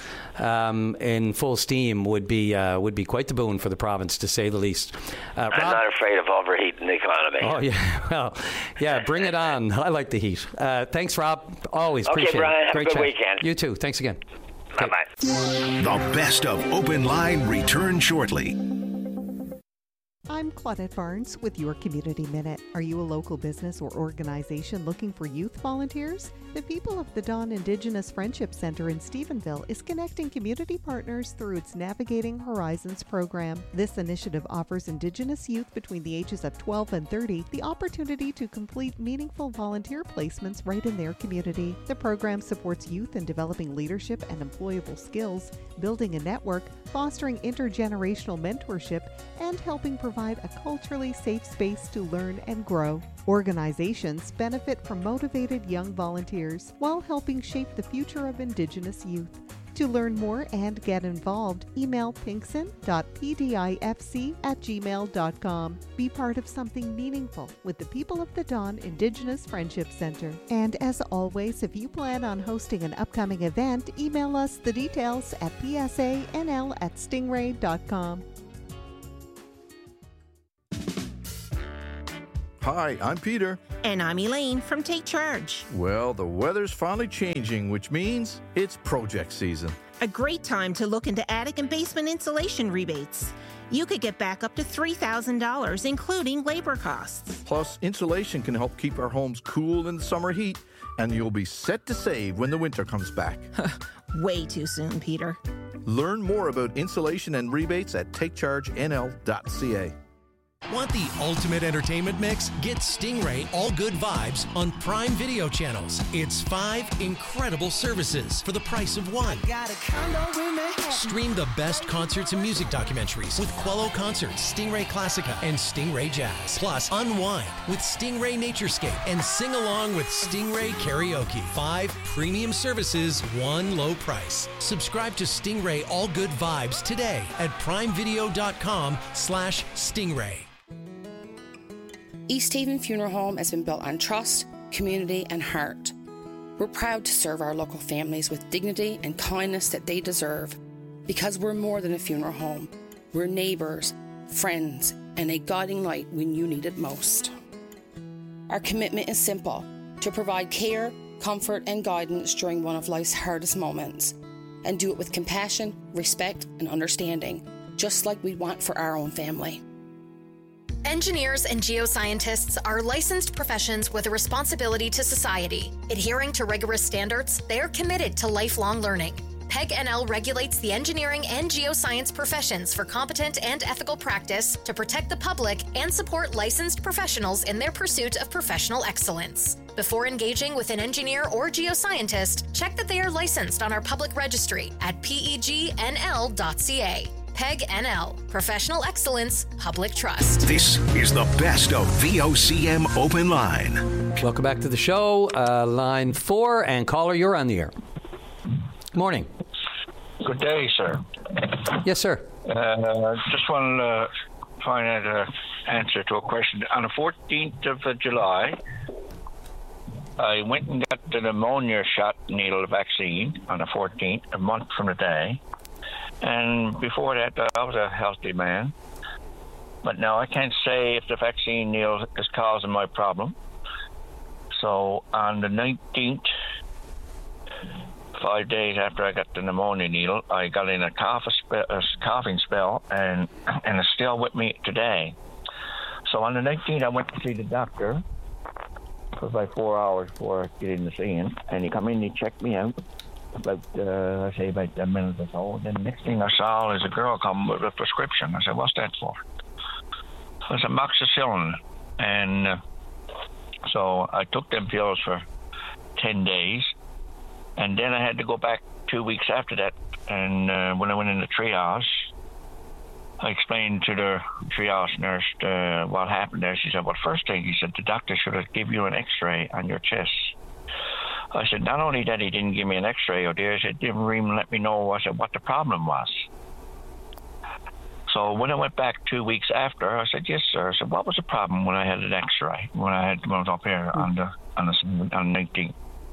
in full steam would be quite the boon for the province, to say the least. I'm not afraid of overheating the economy. Friday. Oh, yeah. Well, yeah, bring it on. I like the heat. Thanks, Rob. Always appreciate Brian, it. have Great a good chat. weekend. You too. Thanks again. Bye-bye. The best of Open Line return shortly. I'm Claudette Barnes with your Community Minute. Are you a local business or organization looking for youth volunteers? The People of the Dawn Indigenous Friendship Center in Stephenville is connecting community partners through its Navigating Horizons program. This initiative offers Indigenous youth between the ages of 12 and 30 the opportunity to complete meaningful volunteer placements right in their community. The program supports youth in developing leadership and employable skills, building a network, fostering intergenerational mentorship, and helping provide a culturally safe space to learn and grow. Organizations benefit from motivated young volunteers while helping shape the future of Indigenous youth. To learn more and get involved, email pinkson.pdifc@gmail.com. Be part of something meaningful with the People of the Dawn Indigenous Friendship Center. And as always, if you plan on hosting an upcoming event, email us the details at psanl@stingray.com. Hi, I'm Peter. And I'm Elaine from Take Charge. Well, the weather's finally changing, which means it's project season. A great time to look into attic and basement insulation rebates. You could get back up to $3,000, including labor costs. Plus, insulation can help keep our homes cool in the summer heat, and you'll be set to save when the winter comes back. Way too soon, Peter. Learn more about insulation and rebates at takechargenl.ca. Want the ultimate entertainment mix? Get Stingray All Good Vibes on Prime Video channels. It's 5 incredible services for the price of one. Stream the best concerts and music documentaries with Quello Concerts, Stingray Classica, and Stingray Jazz. Plus, unwind with Stingray Naturescape and sing along with Stingray Karaoke. 5 premium services, one low price. Subscribe to Stingray All Good Vibes today at primevideo.com/Stingray. East Haven Funeral Home has been built on trust, community, and heart. We're proud to serve our local families with dignity and kindness that they deserve, because we're more than a funeral home. We're neighbors, friends, and a guiding light when you need it most. Our commitment is simple: to provide care, comfort, and guidance during one of life's hardest moments, and do it with compassion, respect, and understanding, just like we'd want for our own family. Engineers and geoscientists are licensed professions with a responsibility to society. Adhering to rigorous standards, they are committed to lifelong learning. PEG NL regulates the engineering and geoscience professions for competent and ethical practice to protect the public and support licensed professionals in their pursuit of professional excellence. Before engaging with an engineer or geoscientist, check that they are licensed on our public registry at pegnl.ca. PEG NL, Professional Excellence, Public Trust. This is the best of VOCM Open Line. Welcome back to the show. Line 4, and caller, you're on the air. Morning. Good day, sir. Yes, sir. Just wanted to find out an answer to a question. On the 14th of July, I went and got the pneumonia shot needle vaccine on the 14th, a month from the day. And before that, I was a healthy man. But now I can't say if the vaccine needle is causing my problem. So on the 19th, 5 days after I got the pneumonia needle, I got in a coughing spell, and it's still with me today. So on the 19th, I went to see the doctor for about 4 hours before getting to see him. And he come in and he checked me out. About a minute or so. Then the next thing I saw is a girl come with a prescription. I said, "What's that for?" It's amoxicillin. And so I took them pills for 10 days. And then I had to go back 2 weeks after that. And when I went in the triage, I explained to the triage nurse what happened there. She said, "Well, first thing," he said, "the doctor should have given you an x-ray on your chest." I said, not only that he didn't give me an x-ray, he didn't even let me know what the problem was. So when I went back 2 weeks after, I said, "Yes, sir." I said, "What was the problem when I had an x-ray, when I was up here on the 19th?"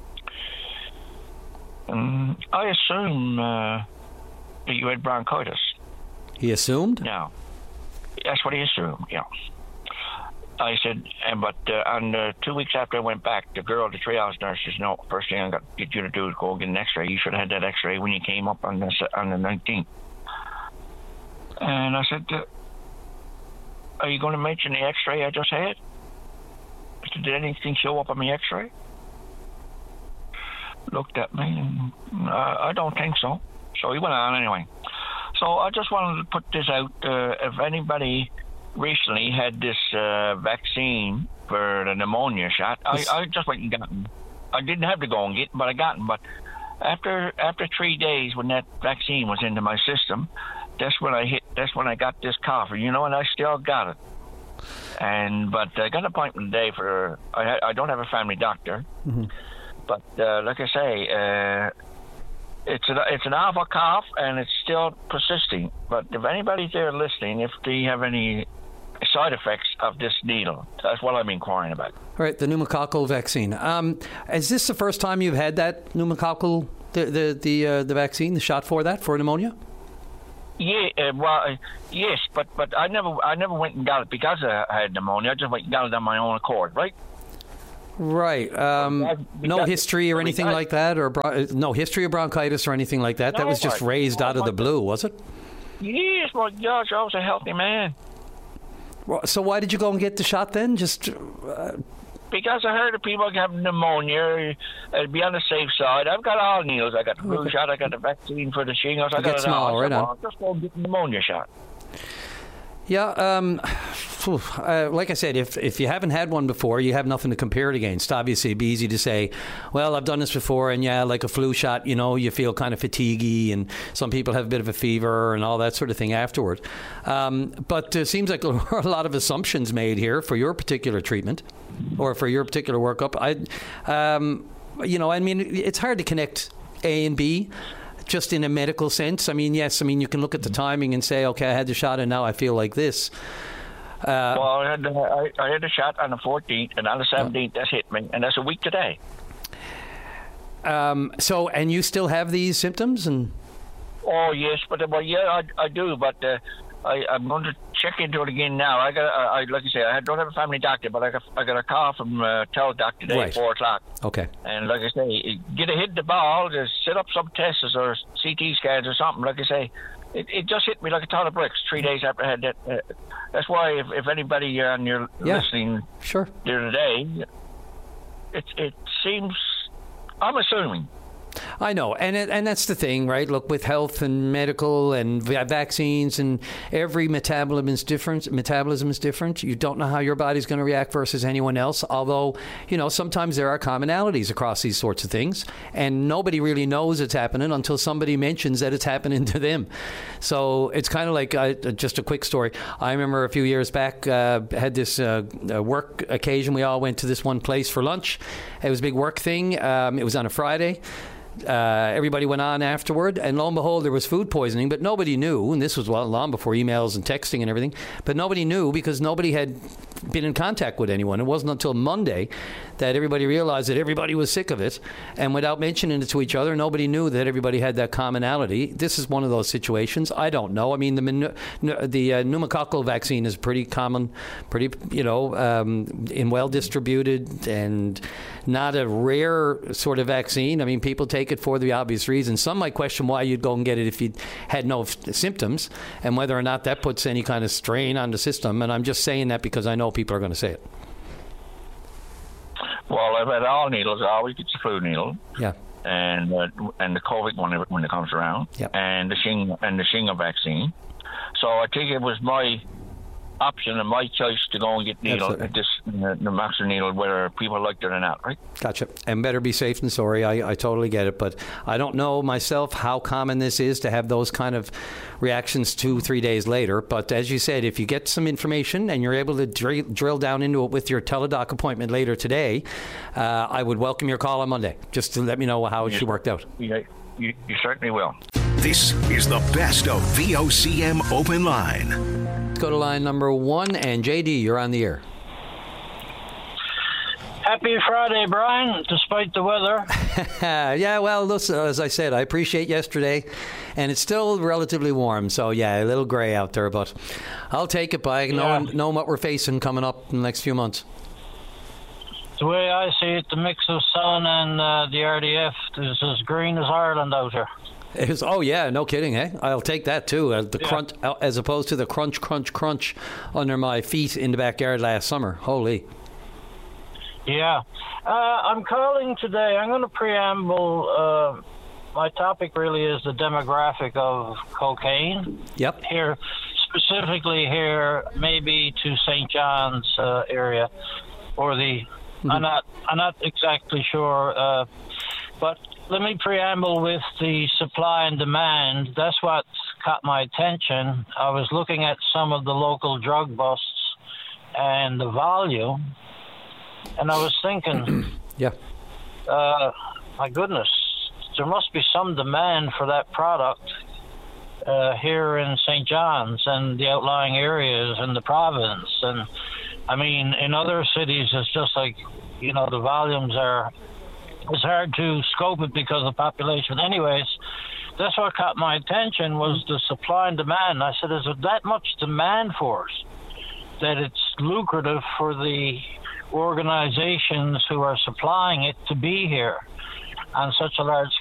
I assume that you had bronchitis. He assumed? No. That's what he assumed, yeah. I said, but on 2 weeks after I went back, the girl, the triage nurse, says, no, first thing I got to get you to do is go get an X-ray. You should have had that X-ray when you came up on the 19th. And I said, are you going to mention the X-ray I just had? I said, did anything show up on my X-ray? Looked at me, and I don't think so. So he went on anyway. So I just wanted to put this out. If anybody recently had this vaccine for the pneumonia shot, I just went and got them. I didn't have to go and get them, but I got them. But after 3 days, when that vaccine was into my system, that's when I got this cough, and I still got it. But I got an appointment today for. I don't have a family doctor, but like I say, it's an awful cough, and it's still persisting. But if anybody's there listening, if they have any side effects of this needle, that's what I'm inquiring about. All right, the pneumococcal vaccine. Is this the first time you've had that pneumococcal, the vaccine, the shot for pneumonia? Yeah, yes, but I never went and got it because I had pneumonia. I just went and got it on my own accord, right? Right. No history or anything like that, or no history of bronchitis or anything like that. That was just raised out of the blue, was it? Yes, well, gosh, I was a healthy man. Well, so why did you go and get the shot then? Just because I heard that people have pneumonia, be on the safe side. I've got all needles. I got the flu shot. I got the vaccine for the shingles. I got it all. Right on. I'll just go and get the pneumonia shot. Yeah, like I said, if you haven't had one before, you have nothing to compare it against. Obviously, it'd be easy to say, well, I've done this before, and yeah, like a flu shot, you feel kind of fatiguey, and some people have a bit of a fever and all that sort of thing afterward. But it seems like there are a lot of assumptions made here for your particular treatment or for your particular workup. It's hard to connect A and B. Just in a medical sense. Yes, you can look at the timing and say, okay, I had the shot and now I feel like this. Well, I had the shot on the 14th, and on the 17th, that's hit me, and that's a week today. And you still have these symptoms? Oh, yes, I do, but I'm going to check into it again now. Like I say, I don't have a family doctor, but I got a call from Teledoc today at 4 o'clock. Okay. And like I say, get a hit the ball, just set up some tests or CT scans or something. Like I say, it just hit me like a ton of bricks 3 days after I had that. That's why if anybody on your listening sure there today, it seems, I'm assuming. I know, and that's the thing, right? Look, with health and medical and vaccines, and every metabolism is different. You don't know how your body's going to react versus anyone else, although, sometimes there are commonalities across these sorts of things, and nobody really knows it's happening until somebody mentions that it's happening to them. So it's kind of like, just a quick story. I remember a few years back, had this work occasion. We all went to this one place for lunch. It was a big work thing. It was on a Friday. Everybody went on afterward, and lo and behold, there was food poisoning, but nobody knew, and this was long before emails and texting and everything, but nobody knew because nobody had been in contact with anyone. It wasn't until Monday that everybody realized that everybody was sick of it, and without mentioning it to each other, nobody knew that everybody had that commonality. This is one of those situations. I don't know. The pneumococcal vaccine is pretty common, and well distributed, and not a rare sort of vaccine. People take it for the obvious reason. Some might question why you'd go and get it if you had no symptoms, and whether or not that puts any kind of strain on the system. And I'm just saying that because I know people are going to say it. Well, I've had all needles. I always get the flu needle. Yeah. And the COVID one when it comes around. Yep. And the shingles vaccine. So I think it was my option and my choice to go and get the Master needle, whether people liked it or not, right? Gotcha. And better be safe than sorry. I totally get it, but I don't know myself how common this is to have those kind of reactions 2-3 days later. But as you said, if you get some information and you're able to drill down into it with your Teledoc appointment later today, I would welcome your call on Monday, just to let me know how it worked out. Yeah, you certainly will. This is the best of VOCM Open Line. Let's go to line number 1, and JD, you're on the air. Happy Friday, Brian, despite the weather. Yeah, well, listen, as I said, I appreciate yesterday, and it's still relatively warm. So, yeah, a little grey out there, but I'll take it by knowing what we're facing coming up in the next few months. The way I see it, the mix of sun and the RDF is as green as Ireland out here. Oh, yeah, no kidding, eh? I'll take that, too. Crunch, as opposed to the crunch under my feet in the backyard last summer. Holy. Yeah. I'm calling today. I'm going to preamble. My topic really is the demographic of cocaine. Yep. Here, specifically here, maybe to St. John's area, or the... I'm not exactly sure, but let me preamble with the supply and demand. That's what caught my attention. I was looking at some of the local drug busts and the volume, and I was thinking, my goodness, there must be some demand for that product here in St. John's and the outlying areas in the province. And I mean, in other cities, it's just like, the volumes it's hard to scope it because of the population. Anyways, that's what caught my attention was the supply and demand. I said, is there that much demand for it that it's lucrative for the organizations who are supplying it to be here on such a large